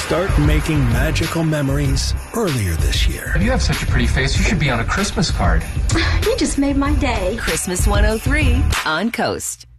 Start making magical memories earlier this year. You have such a pretty face. You should be on a Christmas card. You just made my day. Christmas 103 on Coast.